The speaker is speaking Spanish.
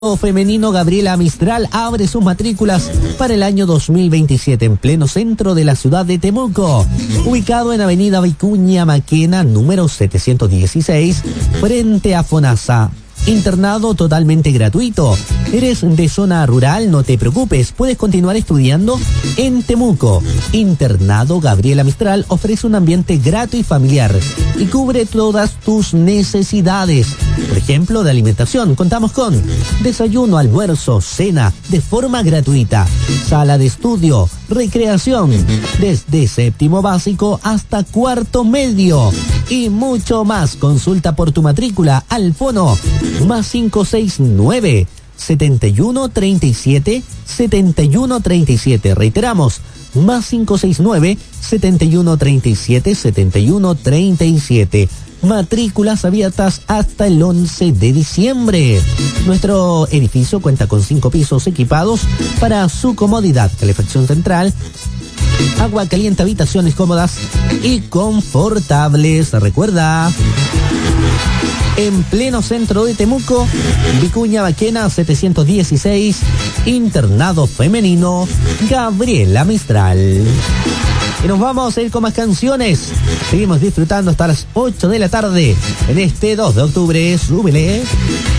Femenino Gabriela Mistral abre sus matrículas para el año 2027 en pleno centro de la ciudad de Temuco, ubicado en Avenida Vicuña Maquena, número 716, frente a FONASA. Internado totalmente gratuito. ¿Eres de zona rural? No te preocupes, puedes continuar estudiando en Temuco. Internado Gabriela Mistral ofrece un ambiente grato y familiar y cubre todas tus necesidades. Por ejemplo, de alimentación, contamos con desayuno, almuerzo, cena de forma gratuita, sala de estudio, recreación, desde séptimo básico hasta cuarto medio y mucho más. Consulta por tu matrícula al fono más 569-7137-7137. Reiteramos, más 569-7137-7137. Matrículas abiertas hasta el 11 de diciembre. Nuestro edificio cuenta con 5 pisos equipados para su comodidad, calefacción central, agua caliente, habitaciones cómodas y confortables. Recuerda, en pleno centro de Temuco, Vicuña Maquena 716, internado femenino Gabriela Mistral. Y nos vamos a ir con más canciones. Seguimos disfrutando hasta las 8 de la tarde en este 2 de octubre. Súbele.